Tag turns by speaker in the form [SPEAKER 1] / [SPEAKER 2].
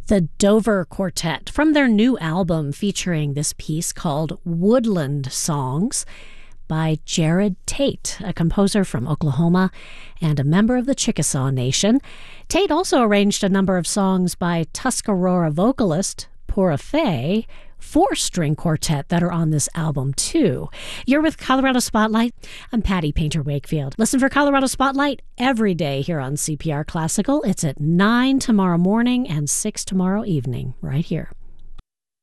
[SPEAKER 1] The Dover Quartet from their new album featuring this piece called Woodland Songs by Jared Tate, a composer from Oklahoma and a member of the Chickasaw Nation. Tate also arranged a number of songs by Tuscarora vocalist Pura Fé, four-string quartet that are on this album too. You're with Colorado Spotlight. I'm Patty Painter Wakefield. Listen for Colorado Spotlight every day here on CPR Classical. It's at 9 tomorrow morning and 6 tomorrow evening, right here.